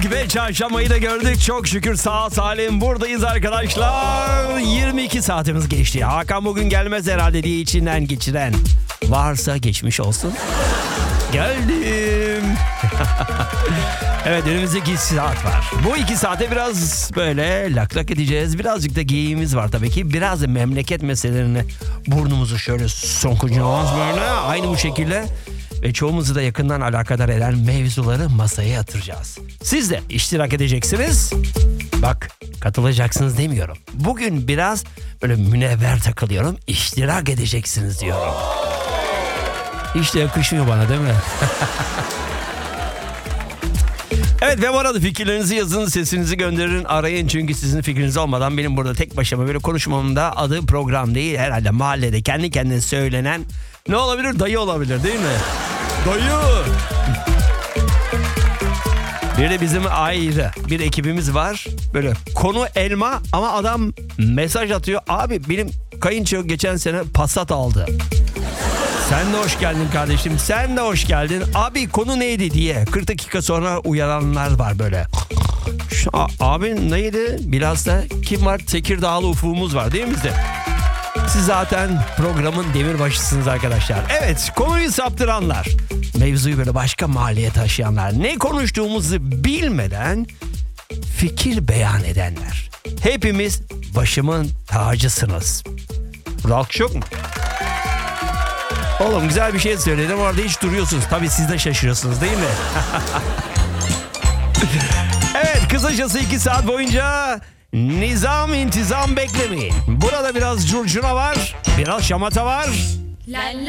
geldik ve çarşambayı da gördük. Çok şükür sağ salim buradayız arkadaşlar. 22 saatimiz geçti. Hakan bugün gelmez herhalde diye içinden geçiren varsa geçmiş olsun. Geldim. Evet, önümüzde 2 saat var. Bu 2 saate biraz böyle lak lak edeceğiz. Birazcık da geyiğimiz var tabii ki. Biraz da memleket meselelerini burnumuzu şöyle sokacağız böyle. Aynı bu şekilde. Ve çoğumuzu da yakından alakadar eden mevzuları masaya yatıracağız. Siz de iştirak edeceksiniz. Bak, katılacaksınız demiyorum. Bugün biraz böyle münevver takılıyorum. İştirak edeceksiniz diyorum. Hiç de yakışmıyor bana değil mi? Evet, ve bu arada fikirlerinizi yazın, sesinizi gönderin, arayın. Çünkü sizin fikriniz olmadan benim burada tek başıma böyle konuşmamda adı program değil. Herhalde mahallede kendi kendine söylenen ne olabilir? Dayı olabilir değil mi? Dayı! Bir de bizim ayrı bir ekibimiz var. Böyle konu elma ama adam mesaj atıyor. Abi benim kayınço geçen sene Passat aldı. Sen de hoş geldin kardeşim. Sen de hoş geldin. Abi konu neydi diye 40 dakika sonra uyaranlar var böyle. Abi neydi? Biraz da kim var? Tekirdağlı ufuğumuz var değil mi bizde? Siz zaten programın demirbaşısınız arkadaşlar. Evet, konuyu saptıranlar. Mevzuyu böyle başka mahalleye taşıyanlar. Ne konuştuğumuzu bilmeden fikir beyan edenler. Hepimiz başımın tacısınız. Rock yok mu? Oğlum güzel bir şey söyledim, orada hiç duruyorsunuz. Tabii siz de şaşırıyorsunuz değil mi? Evet, kısacası 2 saat boyunca nizam intizam beklemeyin. Burada biraz curcuna var, biraz şamata var.